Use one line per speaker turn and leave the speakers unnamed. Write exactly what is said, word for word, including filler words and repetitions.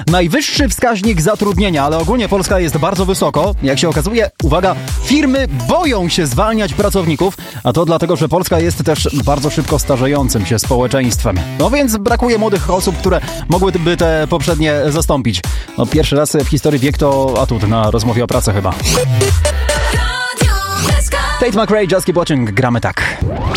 Najwyższy wskaźnik zatrudnienia, ale ogólnie Polska jest bardzo wysoko. Jak się okazuje, uwaga, firmy boją się zwalniać pracowników, a to dlatego, że Polska jest też bardzo szybko starzejącym się społeczeństwem. No więc brakuje młodych osób, które mogłyby te poprzednie zastąpić. No pierwszy raz w historii wiek to atut na rozmowie o pracy chyba. Tate McRae, Just Keep Watching, gramy tak.